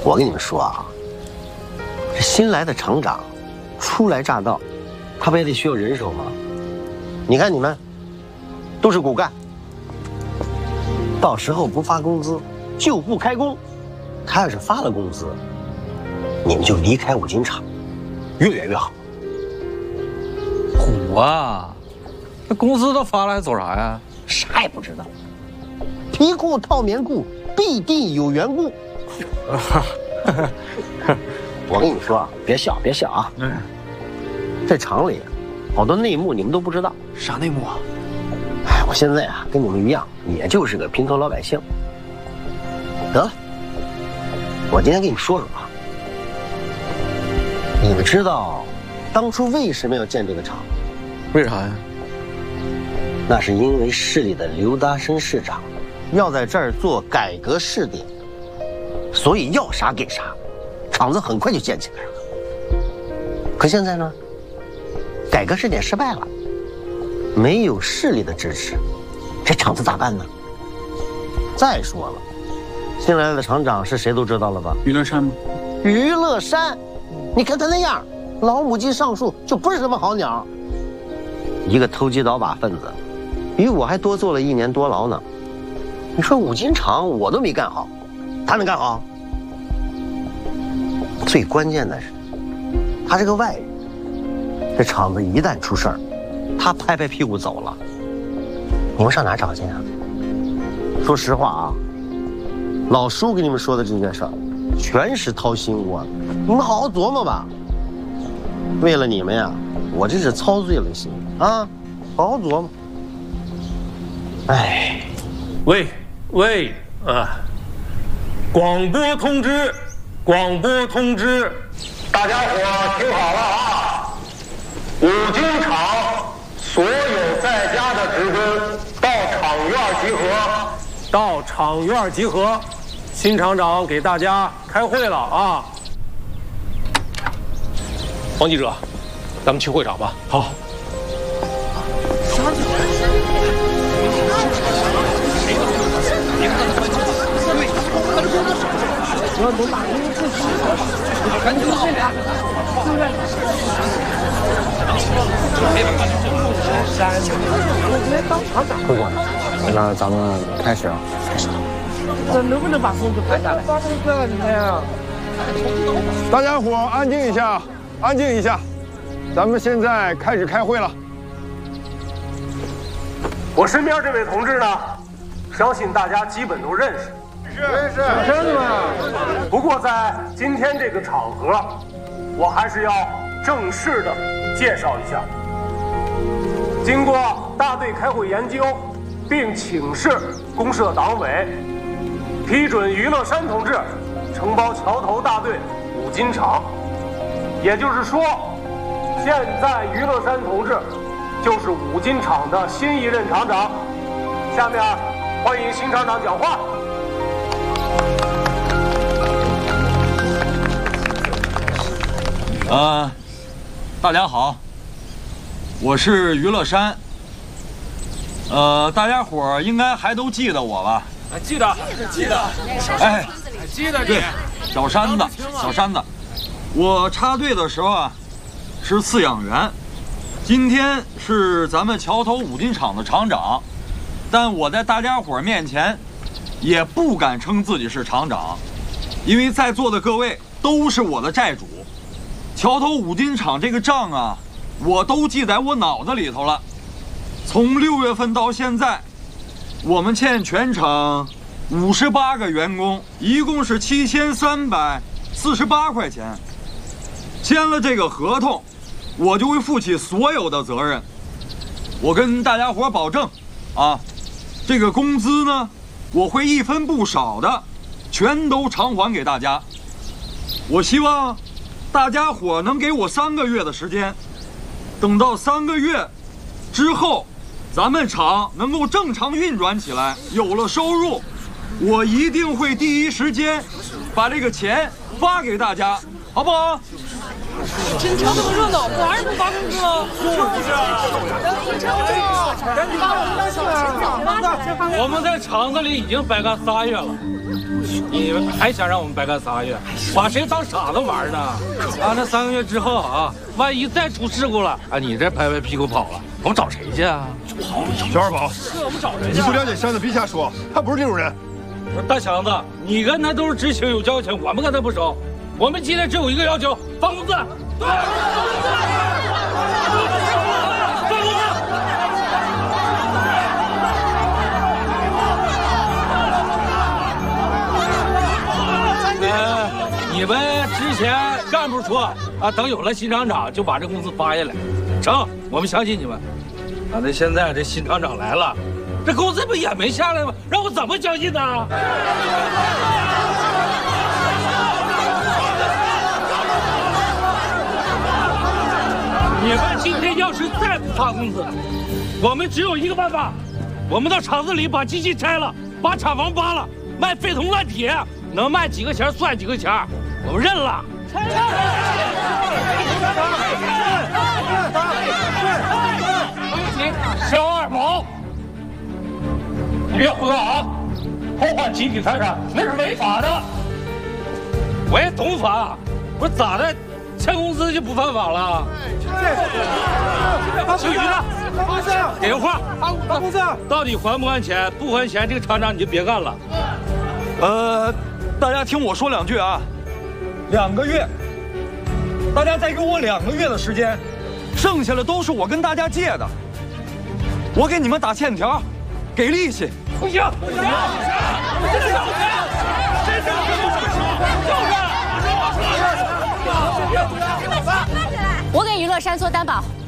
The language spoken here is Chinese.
我跟你们说啊，这新来的厂长，初来乍到，他不也得需要人手吗？你看你们，都是骨干，到时候不发工资就不开工，他要是发了工资，你们就离开五金厂，越远越好。 虎啊，这工资都发了，还走啥呀？ 啥也不知道。皮裤套棉裤，必定有缘故。我跟你们说啊，别笑啊！这厂里好多内幕你们都不知道。 啥内幕啊？ 哎，我现在啊跟你们一样，也就是个平头老百姓。得了，我今天跟你们说说啊，你们知道当初为什么要建这个厂？ 为啥呀？ 那是因为市里的刘达生市长要在这儿做改革试点，所以要啥给啥，厂子很快就建起来了。可现在呢，改革试点失败了，没有市里的支持，这厂子咋办呢？再说了，新来的厂长是谁都知道了吧？ 娱乐山吗？ 娱乐山，你看他那样，老母鸡上树就不是什么好鸟。一个投机倒把分子，比我还多坐了1年多牢呢。你说五金厂我都没干好，他能干好？最关键的是，他是个外人，这厂子一旦出事儿，他拍拍屁股走了，你们上哪找去啊？说实话啊，老叔给你们说的这件事儿，全是掏心窝，你们好好琢磨吧。为了你们呀，我这是操碎了心啊，好好琢磨。哎， 喂啊！广播通知，大家伙听好了啊！五金厂所有在家的职工到厂院集合，新厂长给大家开会了啊！王记者，咱们去会场吧。好。 赶紧进来！ 会长，那咱们开始啊。 这能不能把工资拍下来？发生这个你呀！ 大家伙安静一下，安静一下，咱们现在开始开会了。 我身边这位同志呢，相信大家基本都认识。 认识吗？不过在今天这个场合，我还是要正式的介绍一下。经过大队开会研究，并请示公社党委，批准于乐山同志承包桥头大队五金厂。也就是说，现在于乐山同志就是五金厂的新一任厂长。下面欢迎新厂长讲话。 大家好，我是于乐山。大家伙儿应该还都记得我吧？ 记得。 哎， 记得你。 对，小山子，我插队的时候啊，是饲养员，今天是咱们桥头五金厂的厂长，但我在大家伙儿面前也不敢称自己是厂长，因为在座的各位都是我的债主。桥头五金厂这个账啊，我都记在我脑子里头了。从6月份到现在，我们欠全厂58个员工，一共是7348块钱。签了这个合同，我就会负起所有的责任。我跟大家伙保证，啊，这个工资呢，我会一分不少的，全都偿还给大家。我希望大家伙能给我3个月的时间，等到3个月之后，咱们厂能够正常运转起来，有了收入，我一定会第一时间把这个钱发给大家，好不好？ 真瞧这么热闹，我还是不发工资了。 我们在厂子里已经白干3月了， 你还想让我们白干3个月？把谁当傻子玩呢？啊，那3个月之后啊，万一再出事故了啊，你这拍拍屁股跑了，我们找谁去啊？ 小二宝， 我们找谁去？ 你不了解箱子，别瞎说，他不是这种人。 大强子，你跟他都是知情有交情，我们跟他不熟。我们今天只有一个要求，发工资。对，发工资。你们之前干部说啊，等有了新厂长就把这工资发下来，成，我们相信你们。啊，那现在这新厂长来了，这工资不也没下来吗？让我怎么相信呢？你们今天要是再不发工资，我们只有一个办法，我们到厂子里把机器拆了，把厂房扒了，卖废铜烂铁，能卖几个钱算几个钱，我们认了。小二宝，你别胡说啊！破坏集体财产那是违法的。我也懂法，我咋的？欠工资就不犯法了？姓于的，给个话，发工资，到底还不还钱？不还钱，这个厂长你就别干了。 大家听我说2句啊，2个月，大家再给我2个月的时间，剩下的都是我跟大家借的，我给你们打欠条，给利息。 不行，不行， 我给娱乐山做担保，